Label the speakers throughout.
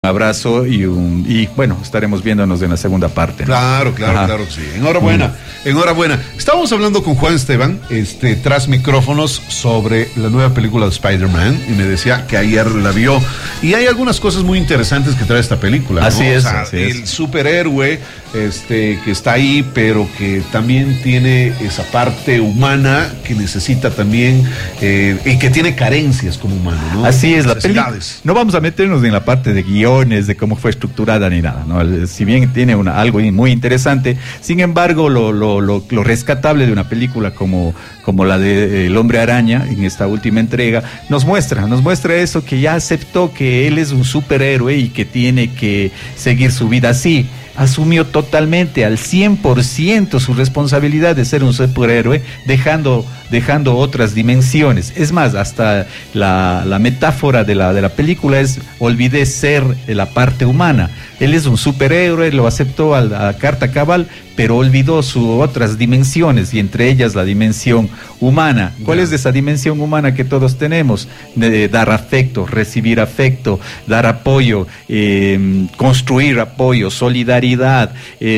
Speaker 1: abrazo y bueno, estaremos viéndonos en la segunda parte, ¿no?
Speaker 2: Claro, claro que sí. Enhorabuena. Estábamos hablando con Juan Esteban, tras micrófonos, sobre la nueva película de Spider-Man, y me decía que ayer la vio. Y hay algunas cosas muy interesantes que trae esta película, ¿no?
Speaker 1: Así es.
Speaker 2: El superhéroe, que está ahí, pero que también tiene esa parte humana que necesita también, y que tiene carencias como humano, ¿no?
Speaker 1: Así es, la película. No vamos a meternos en la parte de guión, de cómo fue estructurada ni nada, ¿no? Si bien tiene algo muy interesante, sin embargo lo rescatable de una película como la de El Hombre Araña en esta última entrega nos muestra eso, que ya aceptó que él es un superhéroe y que tiene que seguir su vida así. Asumió totalmente al 100% su responsabilidad de ser un superhéroe, dejando otras dimensiones. Es más, hasta la metáfora de la película es: olvidé ser la parte humana. Él es un superhéroe, lo aceptó a la carta cabal, pero olvidó sus otras dimensiones, y entre ellas la dimensión humana. ¿Cuál es esa dimensión humana que todos tenemos? De dar afecto, recibir afecto, dar apoyo, construir apoyo, solidaridad,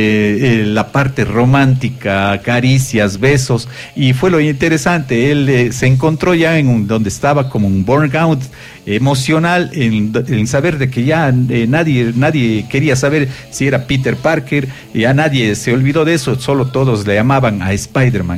Speaker 1: la parte romántica, caricias, besos. Y fue lo interesante, él se encontró ya donde estaba como un burnout emocional, en saber de que ya nadie quería saber si era Peter Parker, ya nadie se olvidó de eso, solo todos le llamaban a Spider-Man,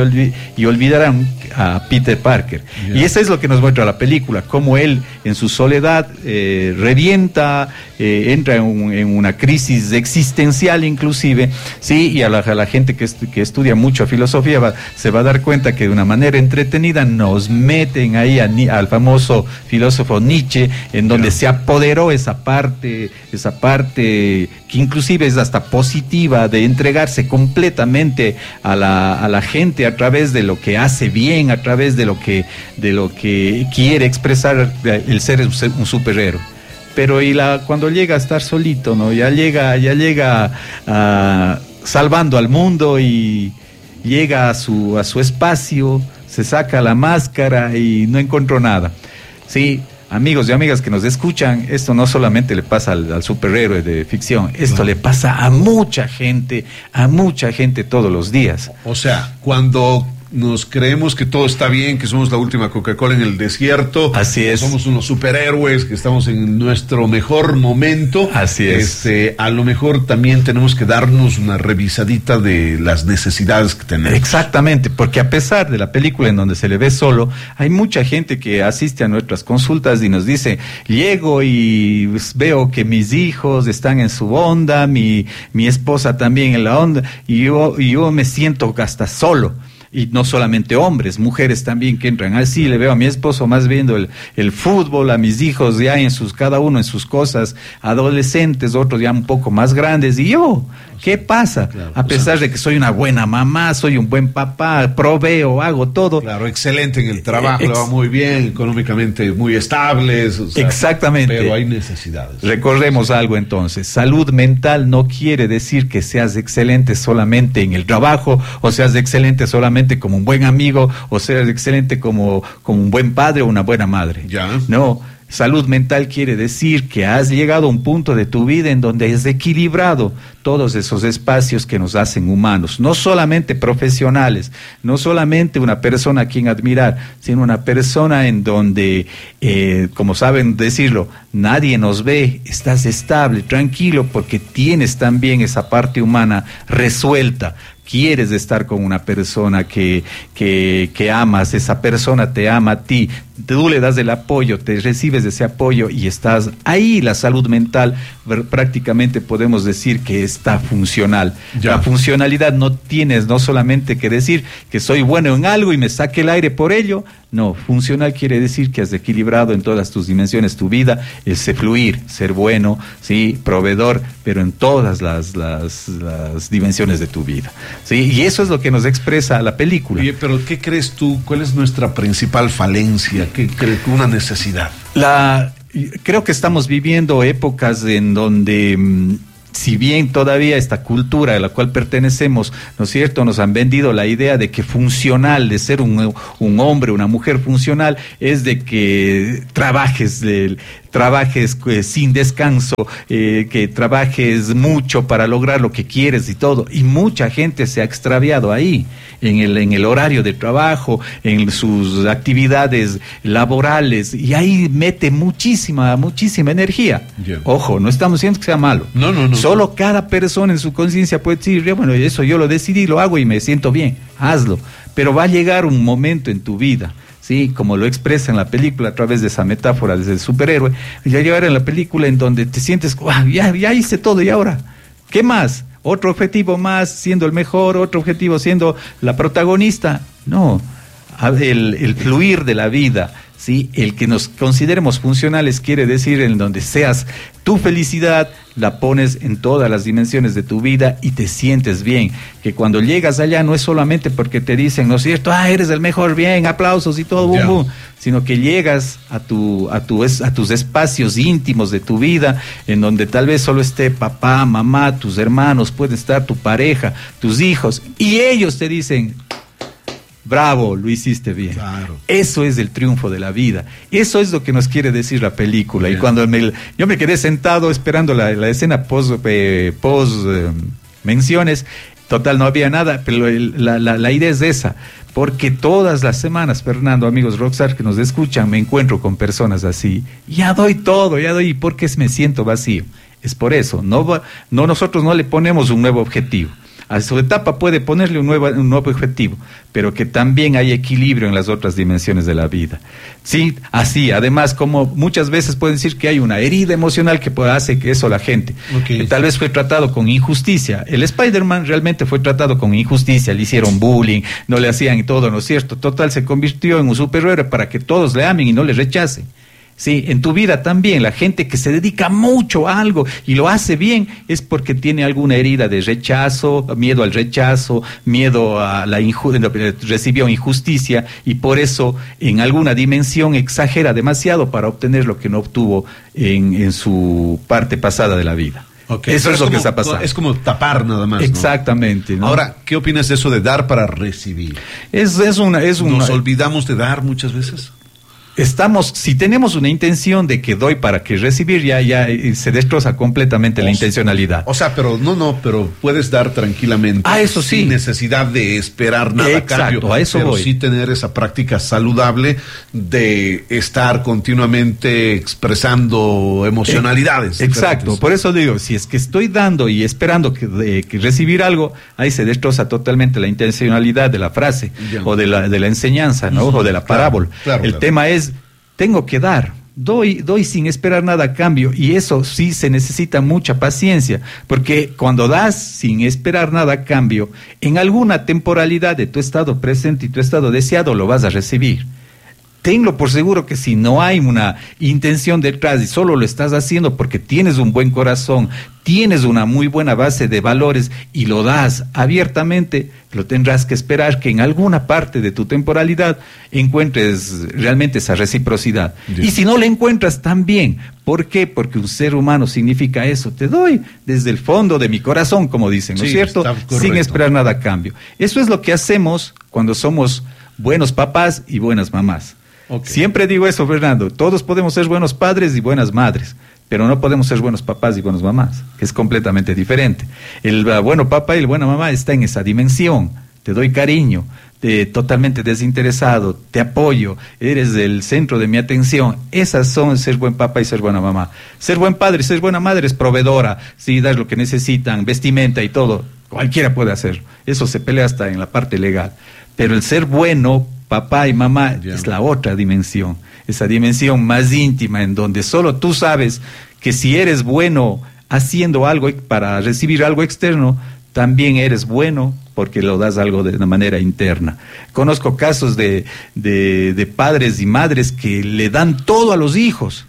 Speaker 1: y olvidaron a Peter Parker. Y eso es lo que nos muestra la película, cómo él en su soledad revienta, entra en una crisis existencial inclusive, sí, y a la gente que estudia mucho filosofía se va a dar cuenta que de una manera entretenida nos meten ahí al famoso filósofo Nietzsche, en donde se apoderó esa parte que inclusive es hasta positiva, de entregarse completamente a la gente a través de lo que hace bien, a través de lo que quiere expresar el ser un superhéroe. Pero cuando llega a estar solito, ¿no? Ya llega salvando al mundo, y llega a su espacio, se saca la máscara y no encontró nada. Sí, amigos y amigas que nos escuchan, esto no solamente le pasa al superhéroe de ficción, esto le pasa a mucha gente todos los días.
Speaker 2: O sea, cuando nos creemos que todo está bien, que somos la última Coca-Cola en el desierto,
Speaker 1: así es,
Speaker 2: somos unos superhéroes, que estamos en nuestro mejor momento,
Speaker 1: así es,
Speaker 2: a lo mejor también tenemos que darnos una revisadita de las necesidades que tenemos.
Speaker 1: Exactamente, porque a pesar de la película en donde se le ve solo, hay mucha gente que asiste a nuestras consultas y nos dice: llego y veo que mis hijos están en su onda, mi esposa también en la onda, y yo me siento hasta solo. Y no solamente hombres, mujeres también que entran. Así le veo a mi esposo más viendo el fútbol, a mis hijos ya cada uno en sus cosas, adolescentes, otros ya un poco más grandes. Y yo, ¿qué pasa? Claro, a pesar de que soy una buena mamá, soy un buen papá, proveo, hago todo.
Speaker 2: Claro, excelente en el trabajo, le va muy bien, económicamente muy estables.
Speaker 1: Exactamente.
Speaker 2: Pero hay necesidades.
Speaker 1: Recordemos algo entonces: salud mental no quiere decir que seas excelente solamente en el trabajo, o seas excelente solamente como un buen amigo, o seas excelente como un buen padre o una buena madre.
Speaker 2: Ya.
Speaker 1: No. Salud mental quiere decir que has llegado a un punto de tu vida en donde has equilibrado todos esos espacios que nos hacen humanos, no solamente profesionales, no solamente una persona a quien admirar, sino una persona en donde, como saben decirlo, nadie nos ve, estás estable, tranquilo, porque tienes también esa parte humana resuelta. Quieres estar con una persona que amas, esa persona te ama a ti, tú le das el apoyo, te recibes ese apoyo y estás ahí. La salud mental prácticamente podemos decir que está funcional. Ya. La funcionalidad no solamente que decir que soy bueno en algo y me saque el aire por ello. No, funcional quiere decir que has equilibrado en todas tus dimensiones tu vida, ese fluir, ser bueno, sí, proveedor, pero en todas las dimensiones de tu vida. Sí, y eso es lo que nos expresa la película.
Speaker 2: Oye, pero ¿qué crees tú? ¿Cuál es nuestra principal falencia? ¿Qué crees? Una necesidad.
Speaker 1: Creo que estamos viviendo épocas en donde si bien todavía esta cultura a la cual pertenecemos, ¿no es cierto?, nos han vendido la idea de que funcional, de ser un hombre, una mujer funcional, es de que trabajes trabajes sin descanso, que trabajes mucho para lograr lo que quieres y todo. Y mucha gente se ha extraviado ahí, en el horario de trabajo, en sus actividades laborales, y ahí mete muchísima energía.
Speaker 2: Yeah.
Speaker 1: Ojo, no estamos diciendo que sea malo.
Speaker 2: No.
Speaker 1: Solo cada persona en su conciencia puede decir, bueno, eso yo lo decidí, lo hago y me siento bien, hazlo. Pero va a llegar un momento en tu vida, sí, como lo expresa en la película a través de esa metáfora desde el superhéroe, ya llegar en la película en donde te sientes, ya hice todo, y ahora, ¿qué más? Otro objetivo más, siendo el mejor, otro objetivo siendo la protagonista. No, el fluir de la vida, ¿sí? El que nos consideremos funcionales quiere decir en donde seas tu felicidad, la pones en todas las dimensiones de tu vida y te sientes bien. Que cuando llegas allá no es solamente porque te dicen, ¿no es cierto? Eres el mejor, bien, aplausos y todo, boom, boom. Sino que llegas a tus espacios íntimos de tu vida, en donde tal vez solo esté papá, mamá, tus hermanos, puede estar tu pareja, tus hijos, y ellos te dicen, bravo, lo hiciste bien. Claro. Eso es el triunfo de la vida. Eso es lo que nos quiere decir la película. Bien. Y cuando yo me quedé sentado esperando la escena post menciones, total no había nada, pero la idea es esa. Porque todas las semanas, Fernando, amigos Rockstar que nos escuchan, me encuentro con personas así. Ya doy todo, porque me siento vacío. Es por eso. Nosotros no le ponemos un nuevo objetivo. A su etapa puede ponerle un nuevo objetivo, pero que también hay equilibrio en las otras dimensiones de la vida. Sí, así, además, como muchas veces pueden decir que hay una herida emocional que hace que eso la gente. Okay. Tal vez fue tratado con injusticia. El Spider-Man realmente fue tratado con injusticia, le hicieron bullying, no le hacían todo, ¿no es cierto? Total, se convirtió en un superhéroe para que todos le amen y no le rechacen. Sí, en tu vida también, la gente que se dedica mucho a algo y lo hace bien es porque tiene alguna herida de rechazo, miedo al rechazo, miedo a recibió injusticia y por eso en alguna dimensión exagera demasiado para obtener lo que no obtuvo en su parte pasada de la vida. Okay. Eso es lo que está pasando.
Speaker 2: Es como tapar nada más, ¿no?
Speaker 1: Exactamente, ¿no?
Speaker 2: Ahora, ¿qué opinas de eso de dar para recibir? ¿Nos olvidamos de dar muchas veces?
Speaker 1: Si tenemos una intención de que doy para que recibir, ya se destroza completamente la intencionalidad.
Speaker 2: O sea, pero puedes dar tranquilamente.
Speaker 1: Eso sí.
Speaker 2: Sin necesidad de esperar nada a cambio.
Speaker 1: A eso
Speaker 2: pero
Speaker 1: voy.
Speaker 2: Sí tener esa práctica saludable de estar continuamente expresando emocionalidades.
Speaker 1: Exacto. Por eso digo, si es que estoy dando y esperando que recibir algo, ahí se destroza totalmente la intencionalidad de la frase o de la enseñanza, ¿no? O de la parábola. Claro. Tema es, tengo que dar, doy sin esperar nada a cambio, y eso sí se necesita mucha paciencia, porque cuando das sin esperar nada a cambio, en alguna temporalidad de tu estado presente y tu estado deseado lo vas a recibir. Tenlo por seguro que si no hay una intención detrás y solo lo estás haciendo porque tienes un buen corazón, tienes una muy buena base de valores y lo das abiertamente, lo tendrás que esperar que en alguna parte de tu temporalidad encuentres realmente esa reciprocidad. Yeah. Y si no la encuentras, también. ¿Por qué? Porque un ser humano significa eso. Te doy desde el fondo de mi corazón, como dicen, ¿no es cierto? Sin esperar nada a cambio. Eso es lo que hacemos cuando somos buenos papás y buenas mamás. Okay. Siempre digo eso, Fernando, todos podemos ser buenos padres y buenas madres, pero no podemos ser buenos papás y buenas mamás, que es completamente diferente. El bueno papá y la buena mamá está en esa dimensión. Te doy cariño, totalmente desinteresado, te apoyo, eres el centro de mi atención. Esas son ser buen papá y ser buena mamá. Ser buen padre y ser buena madre es proveedora, sí, das lo que necesitan, vestimenta y todo, cualquiera puede hacerlo. Eso se pelea hasta en la parte legal. Pero el ser bueno, papá y mamá, es la otra dimensión, esa dimensión más íntima en donde solo tú sabes que si eres bueno haciendo algo para recibir algo externo, también eres bueno porque lo das algo de una manera interna. Conozco casos de padres y madres que le dan todo a los hijos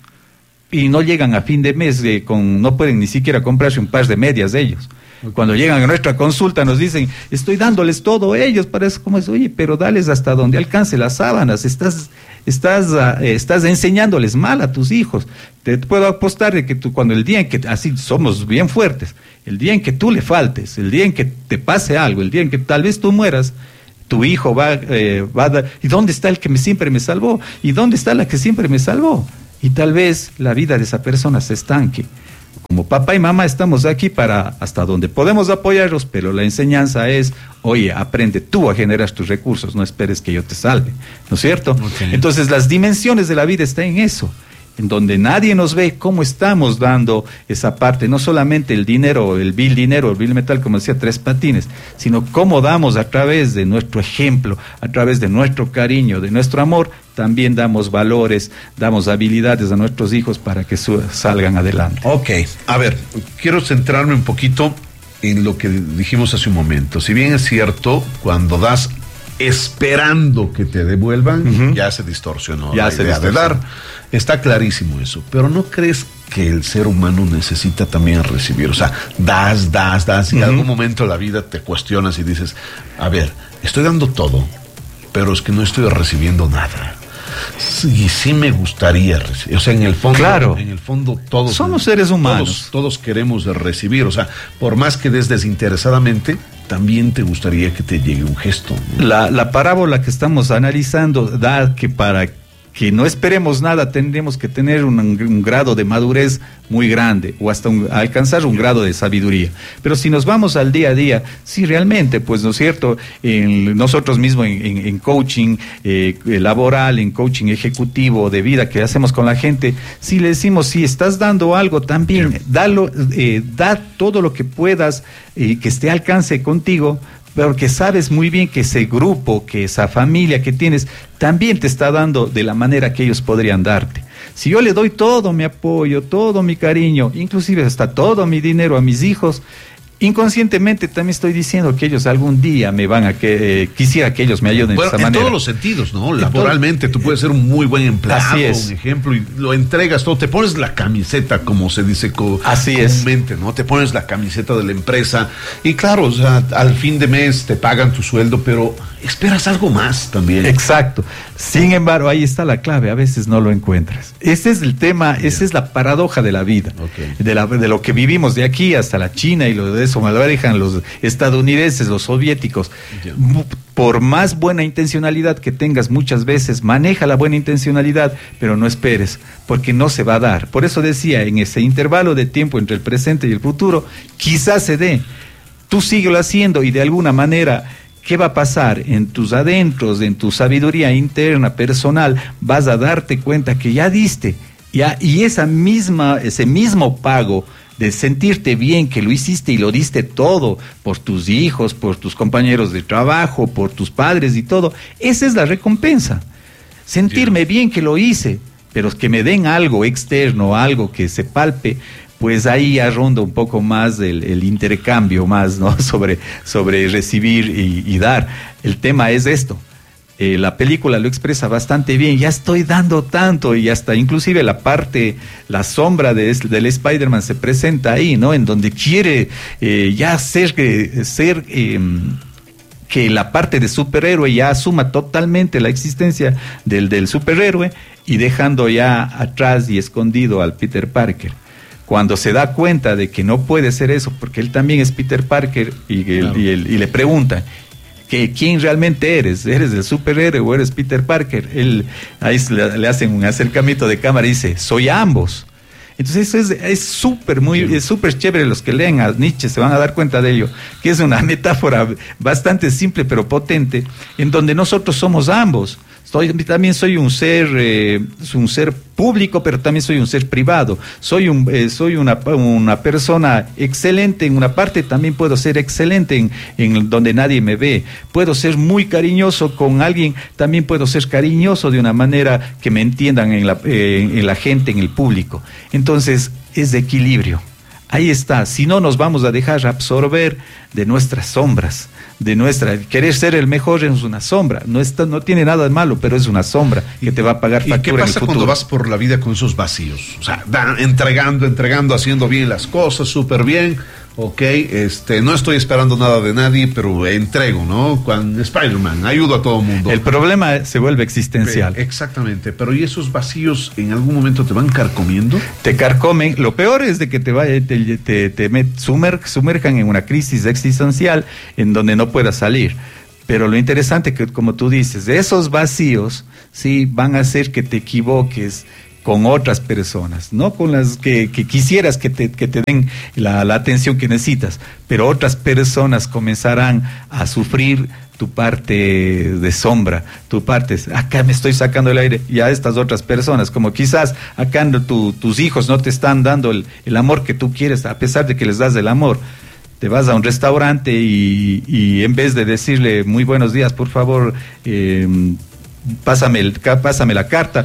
Speaker 1: y no llegan a fin de mes, no pueden ni siquiera comprarse un par de medias de ellos. Okay. Cuando llegan a nuestra consulta nos dicen, estoy dándoles todo a ellos, para eso como es, oye, pero dales hasta donde alcance las sábanas, estás enseñándoles mal a tus hijos. Te puedo apostar de que tú, cuando el día en que, así somos bien fuertes, el día en que tú le faltes, el día en que te pase algo, el día en que tal vez tú mueras, tu hijo va a dar, ¿y dónde está el que siempre me salvó? ¿Y dónde está la que siempre me salvó? y tal vez la vida de esa persona se estanque. Como papá y mamá estamos aquí para hasta donde podemos apoyarlos, pero la enseñanza es, oye, aprende tú a generar tus recursos, no esperes que yo te salve, ¿no es cierto?
Speaker 2: Okay.
Speaker 1: Entonces las dimensiones de la vida están en eso, en donde nadie nos ve cómo estamos dando esa parte, no solamente el dinero, el bill metal, como decía Tres Patines, sino cómo damos a través de nuestro ejemplo, a través de nuestro cariño, de nuestro amor, también damos valores, damos habilidades a nuestros hijos para que salgan adelante.
Speaker 2: Ok, a ver, quiero centrarme un poquito en lo que dijimos hace un momento. Si bien es cierto, cuando das esperando que te devuelvan, ya se distorsionó la idea de dar. Está clarísimo eso, pero ¿no crees que el ser humano necesita también recibir? O sea, das, y en algún momento de la vida te cuestionas y dices, a ver, estoy dando todo, pero es que no estoy recibiendo nada. Y sí me gustaría recibir, o sea, en el fondo,
Speaker 1: claro,
Speaker 2: en el fondo todos
Speaker 1: somos seres humanos,
Speaker 2: todos queremos recibir, o sea, por más que des desinteresadamente, también te gustaría que te llegue un gesto, ¿no?
Speaker 1: La parábola que estamos analizando da que para que no esperemos nada tendremos que tener un grado de madurez muy grande o hasta alcanzar un grado de sabiduría. Pero si nos vamos al día a día, sí, realmente, pues, ¿no es cierto? Nosotros mismos en coaching laboral, en coaching ejecutivo de vida que hacemos con la gente, si le decimos, si estás dando algo, también da todo lo que puedas que esté al alcance contigo, porque sabes muy bien que ese grupo, que esa familia que tienes, también te está dando de la manera que ellos podrían darte. Si yo le doy todo mi apoyo, todo mi cariño, inclusive hasta todo mi dinero a mis hijos, inconscientemente también estoy diciendo que ellos algún día me van a quisiera que ellos me ayuden de esa manera. En
Speaker 2: todos los sentidos, ¿no? Laboralmente, tú puedes ser un muy buen empleado, un ejemplo, y lo entregas todo, te pones la camiseta, como se dice comúnmente, ¿no? Te pones la camiseta de la empresa, y claro, o sea, al fin de mes te pagan tu sueldo, pero esperas algo más también.
Speaker 1: Exacto. Sin embargo, ahí está la clave, a veces no lo encuentras. Ese es el tema, esa es la paradoja de la vida, de lo que vivimos de aquí hasta la China y lo de eso me lo dejan los estadounidenses, los soviéticos. Por más buena intencionalidad que tengas muchas veces, maneja la buena intencionalidad, pero no esperes, porque no se va a dar. Por eso decía, en ese intervalo de tiempo entre el presente y el futuro, quizás se dé. Tú síguelo haciendo y de alguna manera, ¿qué va a pasar? En tus adentros, en tu sabiduría interna, personal, vas a darte cuenta que ya diste, y ese mismo pago de sentirte bien que lo hiciste y lo diste todo por tus hijos, por tus compañeros de trabajo, por tus padres y todo, esa es la recompensa. Sentirme bien que lo hice, pero que me den algo externo, algo que se palpe, pues ahí ya ronda un poco más el intercambio más, ¿no? sobre recibir y dar. El tema es esto. La película lo expresa bastante bien, ya estoy dando tanto, y hasta inclusive la sombra del Spider-Man se presenta ahí, ¿no? En donde quiere ya ser que la parte de superhéroe ya asuma totalmente la existencia del superhéroe, y dejando ya atrás y escondido al Peter Parker. Cuando se da cuenta de que no puede ser eso, porque él también es Peter Parker, y le preguntan, ¿quién realmente eres? ¿Eres el superhéroe o eres Peter Parker? Ahí le hacen un acercamiento de cámara y dice, soy ambos. Entonces eso es súper chévere. Los que leen a Nietzsche se van a dar cuenta de ello, que es una metáfora bastante simple pero potente, en donde nosotros somos ambos. También soy un ser público, pero también soy un ser privado. Soy una persona excelente en una parte, también puedo ser excelente en donde nadie me ve. Puedo ser muy cariñoso con alguien, también puedo ser cariñoso de una manera que me entiendan en la gente, en el público. Entonces, es de equilibrio. Ahí está. Si no, nos vamos a dejar absorber de nuestras sombras, querer ser el mejor es una sombra, no tiene nada de malo, pero es una sombra que te va a pagar factura en el futuro. ¿Y qué pasa cuando vas por la vida con esos vacíos? O sea, entregando, haciendo bien las cosas, súper bien, ok, no estoy esperando nada de nadie, pero entrego, ¿no? Con Spider-Man, ayudo a todo el mundo. El problema se vuelve existencial.
Speaker 2: Exactamente, pero ¿y esos vacíos en algún momento te van carcomiendo? Te
Speaker 1: carcomen, lo peor es de que te sumerjan en una crisis existencial en donde no puedas salir. Pero lo interesante que, como tú dices, esos vacíos, sí, van a hacer que te equivoques con otras personas, no con las que quisieras que te den la atención que necesitas, pero otras personas comenzarán a sufrir tu parte de sombra, tu parte, acá me estoy sacando el aire, y a estas otras personas, como quizás acá tus hijos no te están dando el amor que tú quieres, a pesar de que les das el amor. Te vas a un restaurante y en vez de decirle muy buenos días, por favor, pásame la carta.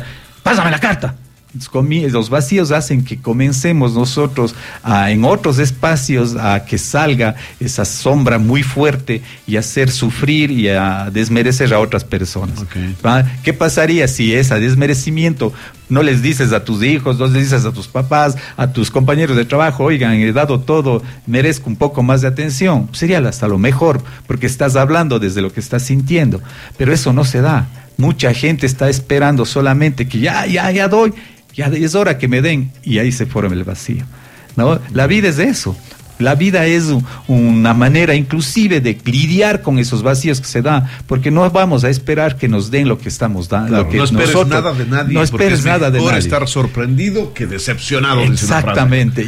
Speaker 1: Los vacíos hacen que comencemos nosotros en otros espacios a que salga esa sombra muy fuerte y hacer sufrir y a desmerecer a otras personas.
Speaker 2: Okay.
Speaker 1: ¿Qué pasaría si ese desmerecimiento no les dices a tus hijos, no les dices a tus papás, a tus compañeros de trabajo, oigan, he dado todo, merezco un poco más de atención? Sería hasta lo mejor, porque estás hablando desde lo que estás sintiendo, pero eso no se da. Mucha gente está esperando solamente que ya doy, ya es hora que me den, y ahí se forma el vacío, ¿no? La vida es eso. La vida es una manera inclusive de lidiar con esos vacíos que se da, porque no vamos a esperar que nos den lo que estamos dando.
Speaker 2: Claro, no esperes nada de nadie.
Speaker 1: No esperes nada de nadie.
Speaker 2: Mejor estar sorprendido que decepcionado.
Speaker 1: Exactamente.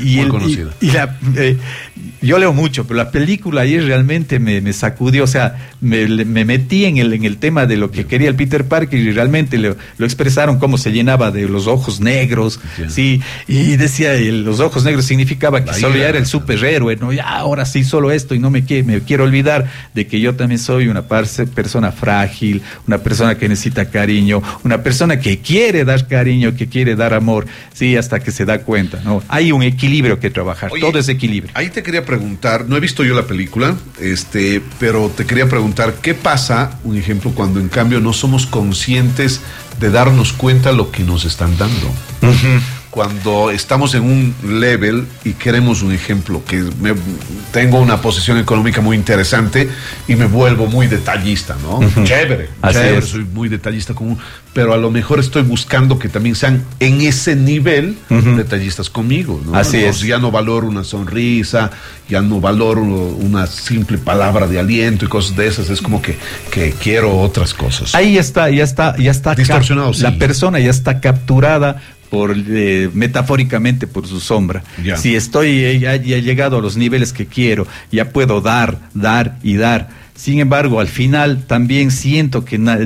Speaker 1: Yo leo mucho, pero la película ayer realmente me sacudió, o sea, me metí en el tema de lo que quería el Peter Parker, y realmente lo expresaron cómo se llenaba de los ojos negros, sí, y decía, los ojos negros significaba que solo ya era el superhéroe, ¿no? Ya, ahora sí, solo esto, y me quiero olvidar de que yo también soy una persona frágil, una persona que necesita cariño, una persona que quiere dar cariño, que quiere dar amor, sí, hasta que se da cuenta, ¿no? Hay un equilibrio que trabajar. Oye, todo es equilibrio.
Speaker 2: Ahí te quería preguntar, no he visto yo la película, pero te quería preguntar, ¿qué pasa, un ejemplo, cuando en cambio no somos conscientes de darnos cuenta lo que nos están dando? Uh-huh. Cuando estamos en un level y queremos, un ejemplo, que tengo una posición económica muy interesante y me vuelvo muy detallista, ¿no? Uh-huh. Chévere, soy muy detallista, pero a lo mejor estoy buscando que también sean en ese nivel detallistas conmigo, ¿no?
Speaker 1: Así es.
Speaker 2: Ya no valoro una sonrisa, ya no valoro una simple palabra de aliento y cosas de esas, es como que quiero otras cosas.
Speaker 1: Ahí ya está
Speaker 2: distorsionado, sí.
Speaker 1: La persona ya está capturada metafóricamente por su sombra.
Speaker 2: Ya.
Speaker 1: Si estoy ya he llegado a los niveles que quiero, ya puedo dar y dar. Sin embargo, al final también siento que no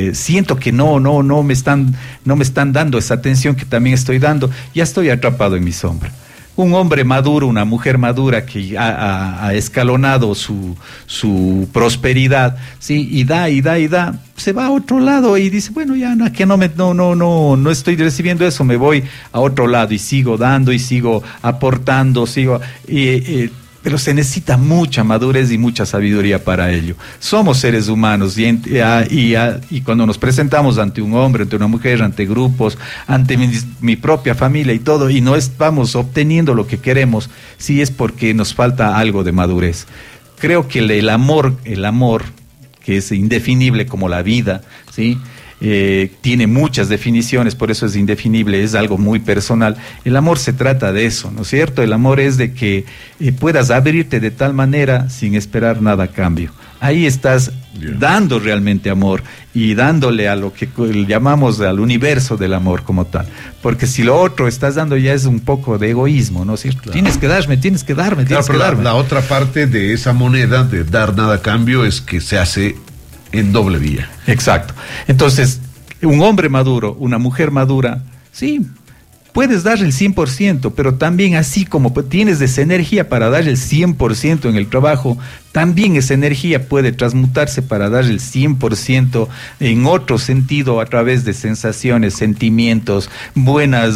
Speaker 1: me están dando esa atención que también estoy dando. Ya estoy atrapado en mi sombra. Un hombre maduro, una mujer madura que ha escalonado su prosperidad, sí, y da, se va a otro lado y dice, bueno, ya no estoy recibiendo eso, me voy a otro lado y sigo dando y sigo aportando, pero se necesita mucha madurez y mucha sabiduría para ello. Somos seres humanos y cuando nos presentamos ante un hombre, ante una mujer, ante grupos, ante mi propia familia y todo, y no estamos obteniendo lo que queremos, sí es porque nos falta algo de madurez. Creo que el amor, que es indefinible como la vida, ¿sí? Tiene muchas definiciones, por eso es indefinible, es algo muy personal. El amor se trata de eso, ¿no es cierto? El amor es de que puedas abrirte de tal manera sin esperar nada a cambio. Ahí estás dando realmente amor y dándole a lo que llamamos al universo del amor como tal. Porque si lo otro estás dando ya es un poco de egoísmo, ¿no es cierto? Claro. Tienes que darme.
Speaker 2: La otra parte de esa moneda de dar nada a cambio es que se hace en doble vía.
Speaker 1: Exacto. Entonces, un hombre maduro, una mujer madura, sí, puedes dar el 100%, pero también así como tienes esa energía para dar el 100% en el trabajo, también esa energía puede transmutarse para dar el 100% en otro sentido a través de sensaciones, sentimientos, buenas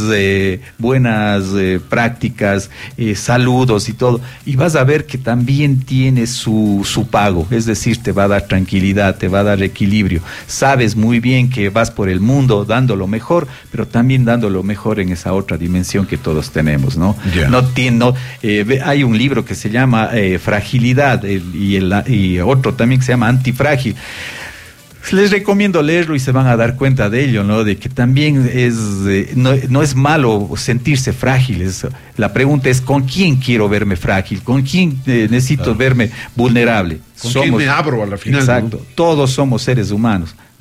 Speaker 1: prácticas, saludos y todo. Y vas a ver que también tiene su pago, es decir, te va a dar tranquilidad, te va a dar equilibrio. Sabes muy bien que vas por el mundo dando lo mejor, pero también dando lo mejor en esa otra dimensión que todos tenemos, ¿no? Yeah. Hay un libro que se llama Fragilidad, y otro también que se llama Antifrágil. Les recomiendo leerlo y se van a dar cuenta de ello, ¿no? De que también no es malo sentirse frágiles. La pregunta es, ¿con quién quiero verme frágil? ¿Con quién necesito verme vulnerable?
Speaker 2: ¿Con quién me abro a la final?
Speaker 1: Exacto. ¿No? Todos somos seres humanos.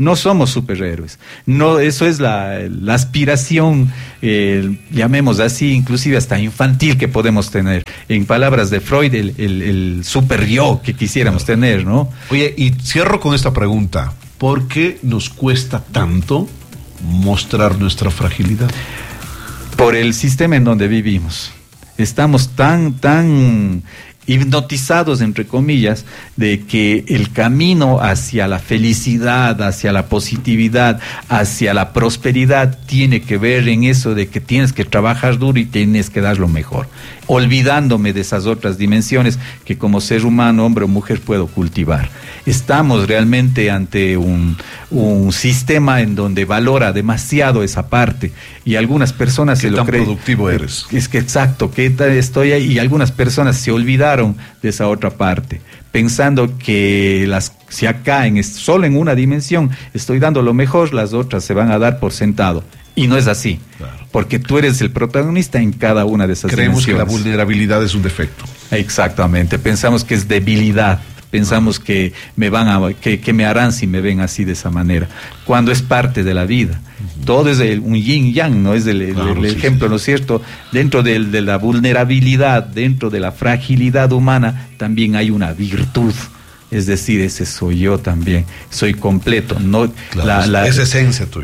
Speaker 1: No somos superhéroes. No, eso es la aspiración, llamemos así, inclusive hasta infantil que podemos tener. En palabras de Freud, el super yo que quisiéramos tener, ¿no?
Speaker 2: Oye, y cierro con esta pregunta. ¿Por qué nos cuesta tanto mostrar nuestra fragilidad?
Speaker 1: Por el sistema en donde vivimos. Estamos tan hipnotizados, entre comillas, de que el camino hacia la felicidad, hacia la positividad, hacia la prosperidad, tiene que ver en eso de que tienes que trabajar duro y tienes que dar lo mejor, olvidándome de esas otras dimensiones que como ser humano, hombre o mujer, puedo cultivar. Estamos realmente ante un sistema en donde valora demasiado esa parte, y algunas personas se lo creen. ¿Qué tan
Speaker 2: productivo eres?
Speaker 1: Es que exacto, que estoy ahí, y algunas personas se olvidaron de esa otra parte, pensando que si acá solo en una dimensión estoy dando lo mejor, las otras se van a dar por sentado. Y no es así, claro, porque tú eres el protagonista en cada una de esas dimensiones.
Speaker 2: Creemos que la vulnerabilidad es un defecto.
Speaker 1: Exactamente, pensamos que es debilidad. Pensamos que que me harán si me ven así de esa manera, cuando es parte de la vida. Todo es un yin yang, ¿no? Es el ejemplo, ¿no es cierto? Dentro de la vulnerabilidad, dentro de la fragilidad humana, también hay una virtud. Es decir, ese soy yo también, soy completo. No,
Speaker 2: claro, es esencia tuya.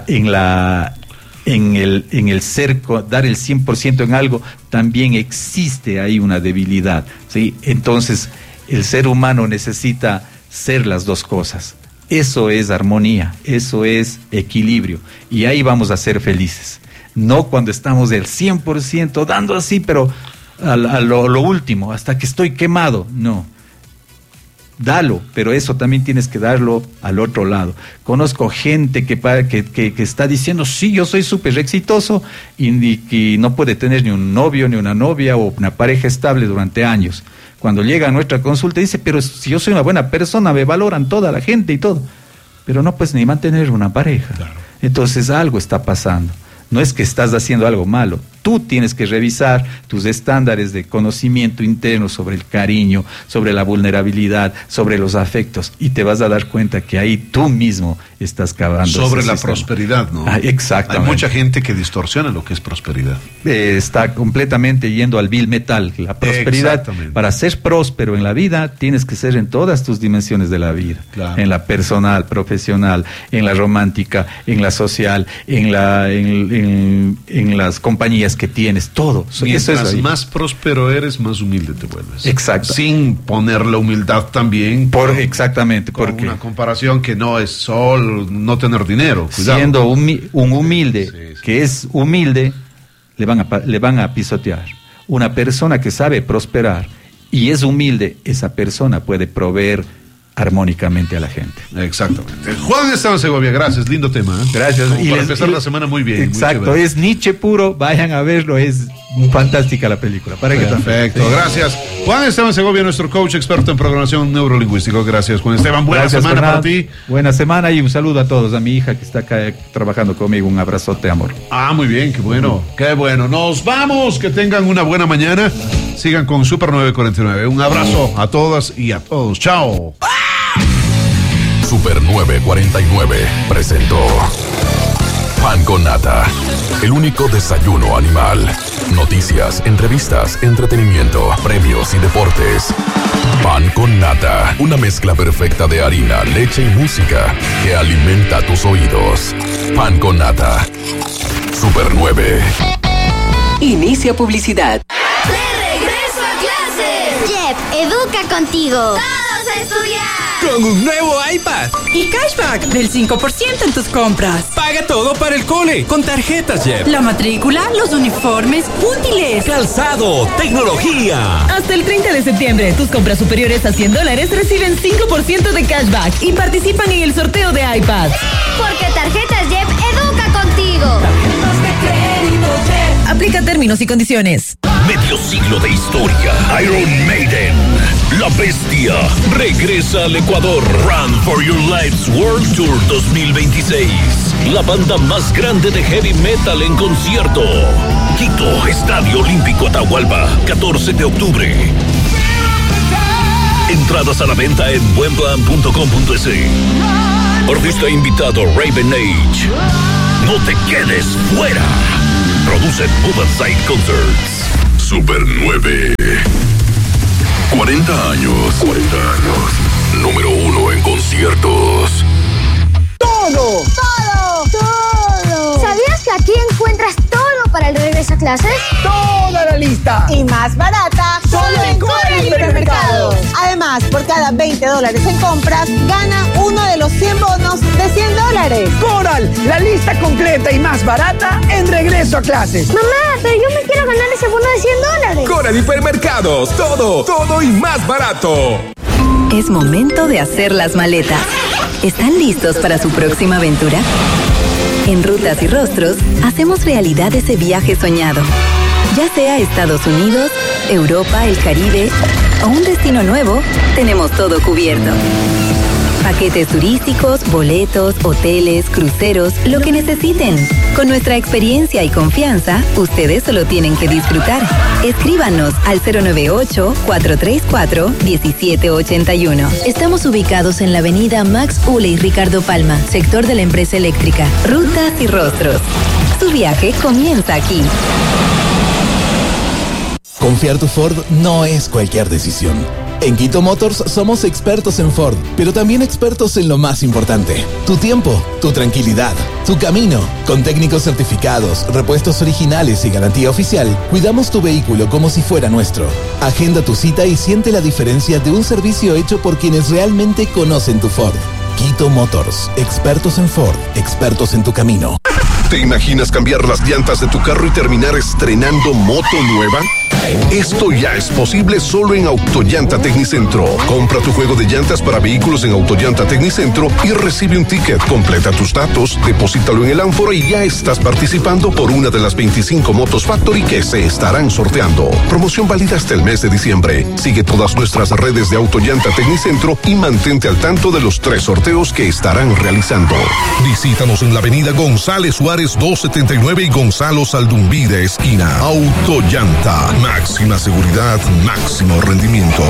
Speaker 1: En el ser, dar el 100% en algo, también existe ahí una debilidad, ¿sí? Entonces, el ser humano necesita ser las dos cosas. Eso es armonía, eso es equilibrio, y ahí vamos a ser felices. No cuando estamos del 100% dando así, pero a lo último, hasta que estoy quemado. No. Dalo, pero eso también tienes que darlo al otro lado. Conozco gente que está diciendo, sí, yo soy súper exitoso, y no puede tener ni un novio, ni una novia o una pareja estable durante años. Cuando llega a nuestra consulta dice, pero si yo soy una buena persona, me valoran toda la gente y todo, pero no puedes ni mantener una pareja. Claro. Entonces algo está pasando. No es que estás haciendo algo malo. Tú tienes que revisar tus estándares de conocimiento interno sobre el cariño, sobre la vulnerabilidad, sobre los afectos, y te vas a dar cuenta que ahí tú mismo estás cavando.
Speaker 2: Sobre la prosperidad, ¿no?
Speaker 1: Exactamente.
Speaker 2: Hay mucha gente que distorsiona lo que es prosperidad.
Speaker 1: Está completamente yendo al vil metal. La prosperidad, para ser próspero en la vida, tienes que ser en todas tus dimensiones de la vida. Claro. En la personal, profesional, en la romántica, en la social, en las compañías que tienes, todo.
Speaker 2: Mientras eso es más próspero eres, más humilde te vuelves.
Speaker 1: Exacto.
Speaker 2: Sin poner la humildad también.
Speaker 1: Exactamente.
Speaker 2: Porque una comparación que no es solo no tener dinero. Cuidado.
Speaker 1: Siendo un humilde que es humilde, le van a pisotear. Una persona que sabe prosperar y es humilde, esa persona puede proveer armónicamente a la gente.
Speaker 2: Exactamente. Juan Esteban Segovia, gracias, lindo tema.
Speaker 1: Gracias.
Speaker 2: Y para empezar la semana muy bien.
Speaker 1: Exacto, muy es Nietzsche puro, vayan a verlo, es fantástica la película.
Speaker 2: Perfecto, gracias. Juan Esteban Segovia, nuestro coach experto en programación neurolingüístico. Gracias, Juan Esteban. Buena semana para ti.
Speaker 1: Buena semana y un saludo a todos, a mi hija que está acá trabajando conmigo. Un abrazote, amor.
Speaker 2: Muy bien, qué bueno, qué bueno. Nos vamos, que tengan una buena mañana. Sigan con Super 949. Un abrazo a todas y a todos. Chao.
Speaker 3: Super 949 presentó Pan con Nata, el único desayuno animal. Noticias, entrevistas, entretenimiento, premios y deportes. Pan con Nata, una mezcla perfecta de harina, leche y música que alimenta tus oídos. Pan con Nata. Super 9.
Speaker 4: Inicia publicidad.
Speaker 5: ¡De regreso a clases! Jeff, educa contigo. ¡Todos a estudiar!
Speaker 6: Con un nuevo iPad
Speaker 7: y cashback del 5% en tus compras.
Speaker 6: Paga todo para el cole con tarjetas Jeff.
Speaker 7: La matrícula, los uniformes, útiles,
Speaker 6: calzado, tecnología.
Speaker 7: Hasta el 30 de septiembre, tus compras superiores a $100 reciben 5% de cashback y participan en el sorteo de iPad.
Speaker 5: Porque Tarjetas Jeff educa contigo.
Speaker 7: Tarjetas de crédito Jeff. Aplica términos y condiciones.
Speaker 3: Medio siglo de historia. Iron Maiden, la bestia, regresa al Ecuador. Run for Your Life's World Tour 2026. La banda más grande de heavy metal en concierto. Quito, Estadio Olímpico Atahualpa, 14 de octubre. Entradas a la venta en buenplan.com.es. Artista invitado Raven Age. No te quedes fuera. Produce Oversight Concerts. Super 9. 40 años. Número 1 en conciertos.
Speaker 5: ¡Todo! ¿Sabías que aquí encuentras todo para el regreso a clases?
Speaker 8: Toda la lista
Speaker 9: y más barata
Speaker 5: solo en Coral Hipermercados.
Speaker 9: Además, por cada $20 en compras, gana uno de los 100 bonos de $100.
Speaker 8: Coral, la lista completa y más barata en regreso a clases.
Speaker 5: Mamá, pero yo me quiero ganar ese bono de $100.
Speaker 6: Coral Hipermercados, todo y más barato.
Speaker 7: Es momento de hacer las maletas. ¿Están listos para su próxima aventura? En Rutas y Rostros, hacemos realidad ese viaje soñado. Ya sea Estados Unidos, Europa, el Caribe o un destino nuevo, tenemos todo cubierto. Paquetes turísticos, boletos, hoteles, cruceros, lo que necesiten. Con nuestra experiencia y confianza, ustedes solo tienen que disfrutar. Escríbanos al 098-434-1781. Estamos ubicados en la avenida Max Ule y Ricardo Palma, sector de la empresa eléctrica. Rutas y Rostros. Su viaje comienza aquí.
Speaker 10: Confiar tu Ford no es cualquier decisión. En Quito Motors somos expertos en Ford, pero también expertos en lo más importante: tu tiempo, tu tranquilidad, tu camino. Con técnicos certificados, repuestos originales y garantía oficial, cuidamos tu vehículo como si fuera nuestro. Agenda tu cita y siente la diferencia de un servicio hecho por quienes realmente conocen tu Ford. Quito Motors, expertos en Ford, expertos en tu camino.
Speaker 3: ¿Te imaginas cambiar las llantas de tu carro y terminar estrenando moto nueva? Esto ya es posible solo en Autollanta Tecnicentro. Compra tu juego de llantas para vehículos en Autollanta Tecnicentro y recibe un ticket. Completa tus datos, deposítalo en el ánfora y ya estás participando por una de las 25 motos Factory que se estarán sorteando. Promoción válida hasta el mes de diciembre. Sigue todas nuestras redes de Autollanta Tecnicentro y mantente al tanto de los 3 sorteos que estarán realizando. Visítanos en la avenida González Suárez 279 y Gonzalo Saldumbide esquina. Autollanta. Máxima seguridad, máximo rendimiento.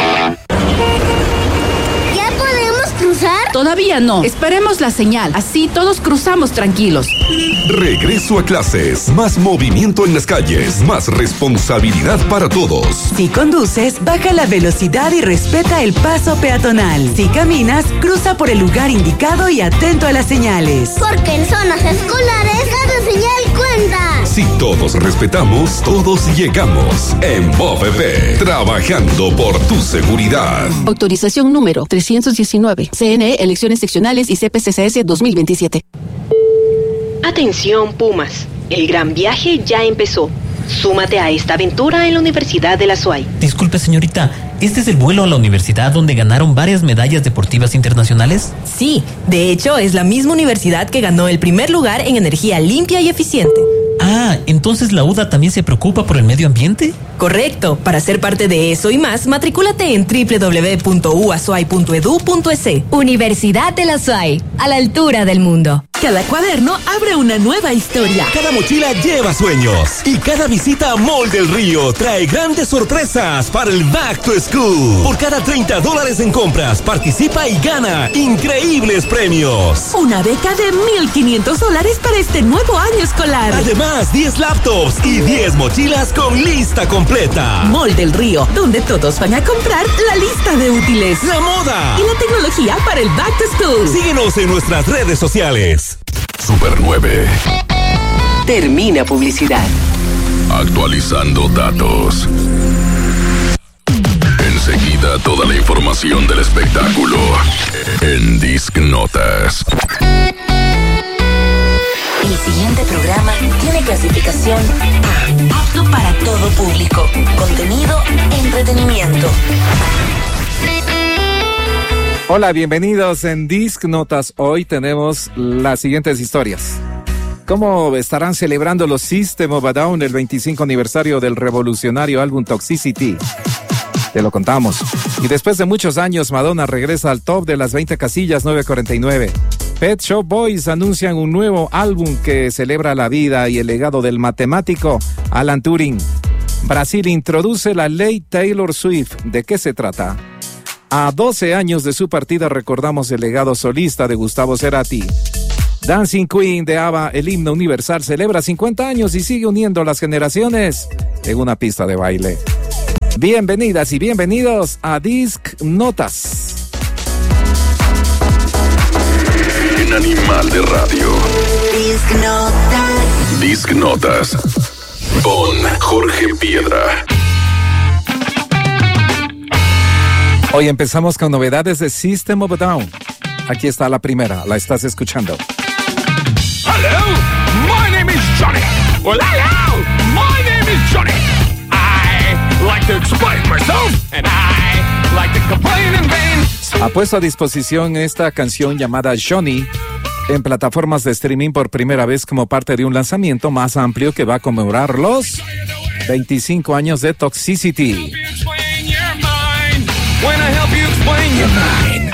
Speaker 5: ¿Ya podemos cruzar?
Speaker 11: Todavía no. Esperemos la señal. Así todos cruzamos tranquilos.
Speaker 6: Regreso a clases. Más movimiento en las calles. Más responsabilidad para todos.
Speaker 12: Si conduces, baja la velocidad y respeta el paso peatonal. Si caminas, cruza por el lugar indicado y atento a las señales.
Speaker 5: Porque en zonas escolares, cada señal cuenta.
Speaker 6: Si todos respetamos, todos llegamos. En BOVP, trabajando por tu seguridad.
Speaker 11: Autorización número 319. CNE, elecciones seccionales y CPCCS 2027.
Speaker 13: Atención, Pumas. El gran viaje ya empezó. Súmate a esta aventura en la Universidad de la SUAY.
Speaker 14: Disculpe, señorita, ¿este es el vuelo a la universidad donde ganaron varias medallas deportivas internacionales?
Speaker 7: Sí, de hecho es la misma universidad que ganó el primer lugar en energía limpia y eficiente.
Speaker 14: Ah, ¿entonces la UDA también se preocupa por el medio ambiente?
Speaker 7: Correcto. Para ser parte de eso y más, matricúlate en www.uasuay.edu.es. Universidad de la SUAY, a la altura del mundo.
Speaker 12: Cada cuaderno abre una nueva historia.
Speaker 6: Cada mochila lleva sueños. Y cada visita a Mall del Río trae grandes sorpresas para el Back to School. Por cada $30 en compras, participa y gana increíbles premios.
Speaker 12: Una beca de $1,500 para este nuevo año escolar.
Speaker 6: Además, 10 laptops y 10 mochilas con lista completa.
Speaker 12: Mall del Río, donde todos van a comprar la lista de útiles,
Speaker 6: la moda
Speaker 12: y la tecnología para el Back to School.
Speaker 6: Síguenos en nuestras redes sociales.
Speaker 3: Super 9.
Speaker 4: Termina publicidad.
Speaker 3: Actualizando datos. Enseguida toda la información del espectáculo en Disc Notas.
Speaker 15: El siguiente programa tiene clasificación A, apto para todo público. Contenido, entretenimiento.
Speaker 16: Hola, bienvenidos en Disc Notas. Hoy tenemos las siguientes historias. ¿Cómo estarán celebrando los System of a Down el 25 aniversario del revolucionario álbum Toxicity? Te lo contamos. Y después de muchos años, Madonna regresa al top de las 20 casillas 949. Pet Shop Boys anuncian un nuevo álbum que celebra la vida y el legado del matemático Alan Turing. Brasil introduce la ley Taylor Swift. ¿De qué se trata? A 12 años de su partida recordamos el legado solista de Gustavo Cerati. Dancing Queen de ABBA, el himno universal, celebra 50 años y sigue uniendo las generaciones en una pista de baile. Bienvenidas y bienvenidos a Disc Notas.
Speaker 3: En Animal de Radio.
Speaker 15: Disc Notas.
Speaker 3: Disc Notas. Con Jorge Piedra.
Speaker 16: Hoy empezamos con novedades de System of a Down. Aquí está la primera, la estás escuchando.
Speaker 17: Hello, my name is Johnny. Well, hello, my name is Johnny. I like to explain myself and I like to complain in vain.
Speaker 16: Ha puesto a disposición esta canción llamada Johnny en plataformas de streaming por primera vez como parte de un lanzamiento más amplio que va a conmemorar los 25 años de Toxicity.
Speaker 17: When I help you explain your mind.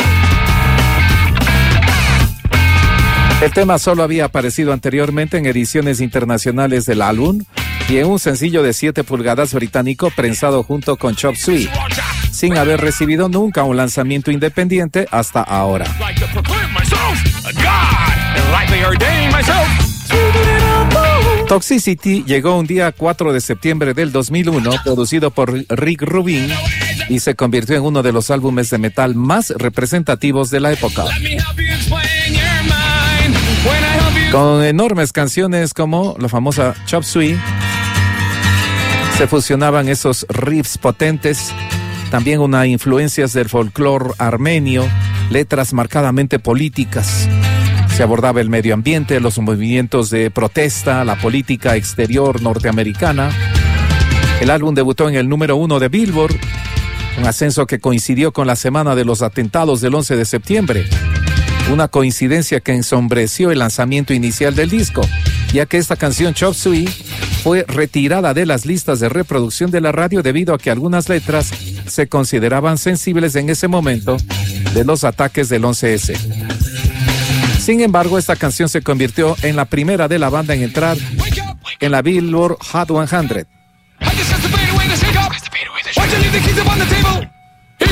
Speaker 16: El tema solo había aparecido anteriormente en ediciones internacionales del álbum y en un sencillo de 7 pulgadas británico prensado junto con Chop Suey, sin haber recibido nunca un lanzamiento independiente hasta ahora. Toxicity llegó un día 4 de septiembre del 2001, producido por Rick Rubin, y se convirtió en uno de los álbumes de metal más representativos de la época. Con enormes canciones como la famosa Chop Suey, se fusionaban esos riffs potentes, también unas influencias del folclore armenio, letras marcadamente políticas. Se abordaba el medio ambiente, los movimientos de protesta, la política exterior norteamericana. El álbum debutó en el número 1 de Billboard, un ascenso que coincidió con la semana de los atentados del 11 de septiembre. Una coincidencia que ensombreció el lanzamiento inicial del disco, ya que esta canción Chop Suey fue retirada de las listas de reproducción de la radio debido a que algunas letras se consideraban sensibles en ese momento de los ataques del 11S. Sin embargo, esta canción se convirtió en la primera de la banda en entrar en la Billboard Hot 100.